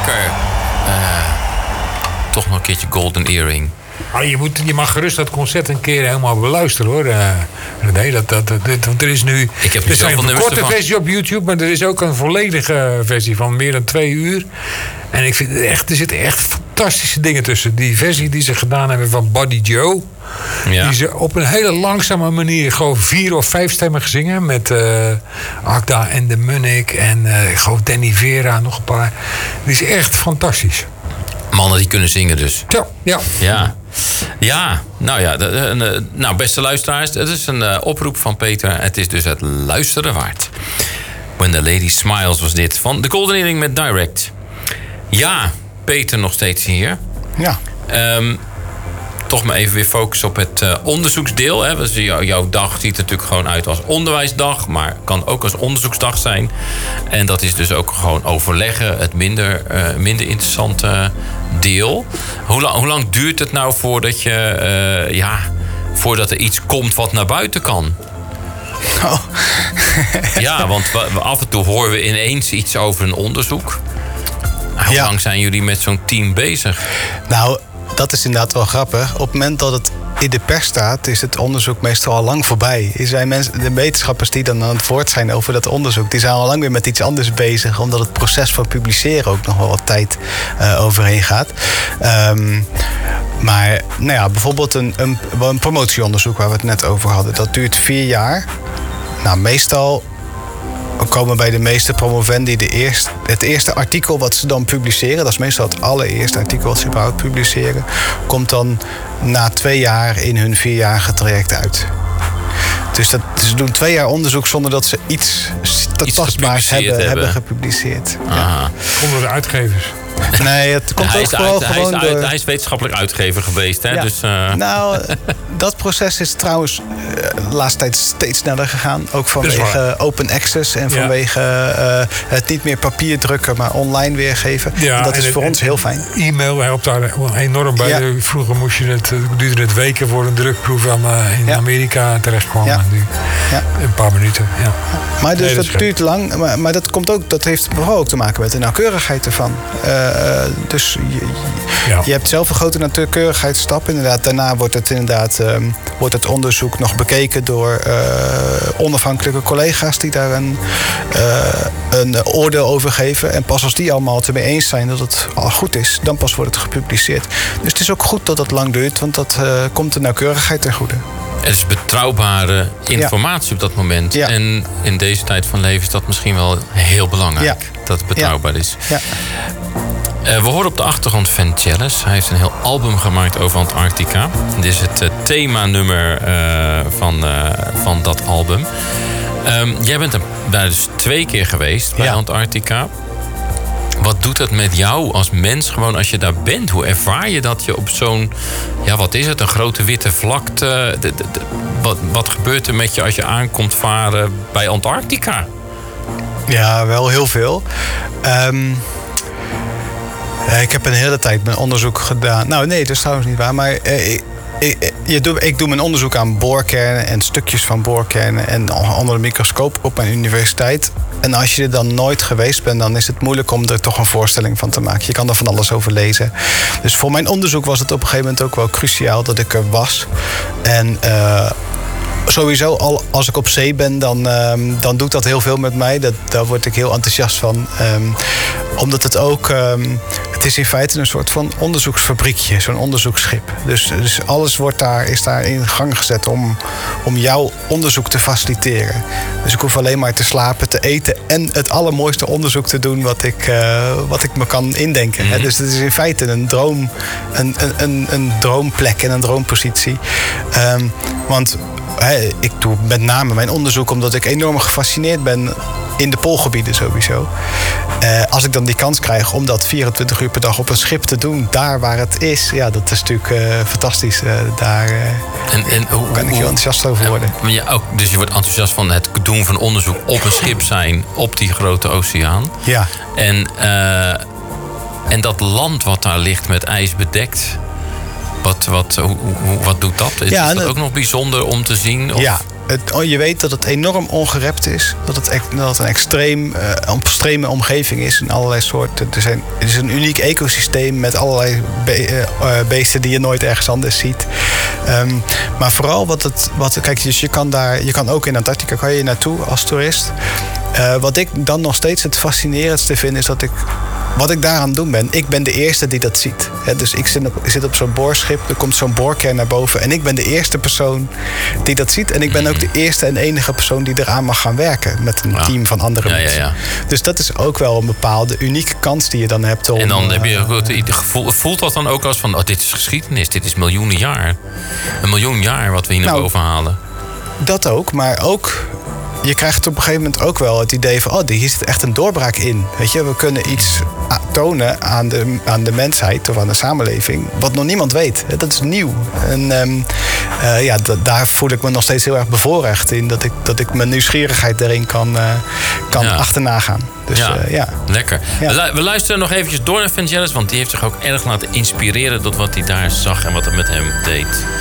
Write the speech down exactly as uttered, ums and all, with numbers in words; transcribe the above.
lekker... Uh, toch nog een keertje Golden Earring. Oh, je, moet, je mag gerust dat concert een keer helemaal beluisteren, hoor. Uh, nee, dat, dat, dat, want er is nu... Ik heb er zijn een korte ervan. versie op YouTube, maar er is ook een volledige versie van meer dan twee uur. En ik vind echt, er zitten echt fantastische dingen tussen. Die versie die ze gedaan hebben van Buddy Joe... Ja. Die ze op een hele langzame manier gewoon vier of vijf stemmen zingen. Met uh, Agda en de Munnik en uh, ik geloof Danny Vera, nog een paar. Die is echt fantastisch. Mannen die kunnen zingen dus. Ja, ja. Ja, ja nou ja, de, de, nou beste luisteraars, het is een uh, oproep van Peter. Het is dus het luisteren waard. When the Lady Smiles was dit van de Golden Earring met Direct. Ja, Peter nog steeds hier. Ja. Um, toch maar even weer focussen op het uh, onderzoeksdeel. Hè. Dus jou, jouw dag ziet er natuurlijk gewoon uit als onderwijsdag, maar kan ook als onderzoeksdag zijn. En dat is dus ook gewoon overleggen, het minder, uh, minder interessante deel. Hoe, la- hoe lang duurt het nou voordat je, uh, ja, voordat er iets komt wat naar buiten kan? Oh. Ja, want we, we af en toe horen we ineens iets over een onderzoek. Hoe ja. lang zijn jullie met zo'n team bezig? Nou, dat is inderdaad wel grappig. Op het moment dat het in de pers staat, is het onderzoek meestal al lang voorbij. Er zijn mensen, de wetenschappers die dan aan het woord zijn over dat onderzoek, die zijn al lang weer met iets anders bezig, omdat het proces van publiceren ook nog wel wat tijd uh, overheen gaat. Um, maar nou ja, bijvoorbeeld een, een, een promotieonderzoek waar we het net over hadden, dat duurt vier jaar. Nou, meestal komen bij de meeste promovendi de eerste, het eerste artikel wat ze dan publiceren, dat is meestal het allereerste artikel wat ze überhaupt publiceren, komt dan na twee jaar in hun vierjarige traject uit. Dus dat, ze doen twee jaar onderzoek zonder dat ze iets, iets tastbaars hebben, hebben. hebben gepubliceerd. Ja. Onder de uitgevers. Nee, het komt hij ook is vooral uit, gewoon hij is, door... uit, hij is wetenschappelijk uitgever geweest, hè? Ja. Dus, uh... Nou, dat proces is trouwens uh, de laatste tijd steeds sneller gegaan. Ook vanwege open access en vanwege uh, het niet meer papier drukken, maar online weergeven. Ja, en dat en is het, voor ons heel fijn. E-mail helpt daar enorm bij. Ja. Vroeger moest je het, duurde het weken voor een drukproef aan, uh, in ja. Amerika terecht kwam. Ja. Ja. Een paar minuten, ja. Maar dus nee, dat, dat duurt lang, maar, maar dat, komt ook, dat heeft vooral ook te maken met de nauwkeurigheid ervan. Uh, Uh, dus je, ja. je hebt zelf een grote nauwkeurigheidsstap. Inderdaad, daarna wordt het, inderdaad, um, wordt het onderzoek nog bekeken door uh, onafhankelijke collega's die daar een, uh, een oordeel over geven. En pas als die allemaal het ermee eens zijn dat het al goed is, dan pas wordt het gepubliceerd. Dus het is ook goed dat het lang duurt, want dat uh, komt de nauwkeurigheid ten goede. Het is betrouwbare informatie ja. op dat moment. Ja. En in deze tijd van leven is dat misschien wel heel belangrijk. Ja. Dat het betrouwbaar ja. is. Ja. Uh, we horen op de achtergrond Vangelis. Hij heeft een heel album gemaakt over Antarctica. Dit is het uh, themanummer uh, van, uh, van dat album. Um, jij bent er daar dus twee keer geweest bij ja. Antarctica. Wat doet het met jou als mens, gewoon als je daar bent? Hoe ervaar je dat je op zo'n, ja, wat is het, een grote witte vlakte? De, de, de, wat, wat gebeurt er met je als je aankomt varen bij Antarctica? Ja, wel heel veel. Um, ik heb een hele tijd mijn onderzoek gedaan. Nou, nee, dat is trouwens niet waar, maar uh, ik, ik, je doe, ik doe mijn onderzoek aan boorkernen en stukjes van boorkernen en onder de microscoop op mijn universiteit. En als je er dan nooit geweest bent, dan is het moeilijk om er toch een voorstelling van te maken. Je kan er van alles over lezen. Dus voor mijn onderzoek was het op een gegeven moment ook wel cruciaal dat ik er was. En uh, sowieso, al als ik op zee ben, dan, um, dan doet dat heel veel met mij. Dat, daar word ik heel enthousiast van. Um, omdat het ook, um, het is in feite een soort van onderzoeksfabriekje, zo'n onderzoeksschip. Dus, dus alles wordt daar, is daar in gang gezet om, om jouw onderzoek te faciliteren. Dus ik hoef alleen maar te slapen, te eten en het allermooiste onderzoek te doen wat ik, uh, wat ik me kan indenken. Mm-hmm. Dus het is in feite een droom, een, een, een, een droomplek en een droompositie. Um, want He, ik doe met name mijn onderzoek omdat ik enorm gefascineerd ben in de poolgebieden sowieso. Uh, als ik dan die kans krijg om dat vierentwintig uur per dag op een schip te doen, daar waar het is, ja, dat is natuurlijk uh, fantastisch. Uh, daar uh, en, en, hoe, kan ik heel enthousiast over worden. Ja, ja, ook, dus je wordt enthousiast van het doen van onderzoek op een schip zijn op die grote oceaan. Ja. En, uh, en dat land wat daar ligt met ijs bedekt. Wat, wat, hoe, hoe, wat doet dat? Is, ja, is dat ook nog bijzonder om te zien? Of? Ja, het, oh, je weet dat het enorm ongerept is. Dat het, dat het een extreem, uh, extreme omgeving is in allerlei soorten. Er zijn, het is een uniek ecosysteem met allerlei be, uh, beesten die je nooit ergens anders ziet. Um, maar vooral wat het... Wat, kijk, dus je kan daar... Je kan ook in Antarctica kan je naartoe als toerist. Uh, wat ik dan nog steeds het fascinerendste vind is dat ik... Wat ik daar aan het doen ben, ik ben de eerste die dat ziet. He, dus ik zit op, ik zit op zo'n boorschip, er komt zo'n boorkern naar boven... en ik ben de eerste persoon die dat ziet. En ik ben ook de eerste en enige persoon die eraan mag gaan werken... met een ja. team van andere ja, mensen. Ja, ja. Dus dat is ook wel een bepaalde unieke kans die je dan hebt om... En dan heb je het uh, gevoel, voelt dat dan ook als van... oh, dit is geschiedenis, dit is miljoenen jaar. Een miljoen jaar wat we hier naar nou, boven halen. Dat ook, maar ook... Je krijgt op een gegeven moment ook wel het idee van... oh, hier zit echt een doorbraak in. Weet je, we kunnen iets tonen aan de, aan de mensheid of aan de samenleving... wat nog niemand weet. Dat is nieuw. En um, uh, ja, d- daar voel ik me nog steeds heel erg bevoorrecht in... dat ik, dat ik mijn nieuwsgierigheid erin kan, uh, kan ja. achterna gaan. Dus, ja, uh, ja. lekker. Ja. We luisteren nog eventjes door naar Vangelis... want die heeft zich ook erg laten inspireren... tot wat hij daar zag en wat het met hem deed.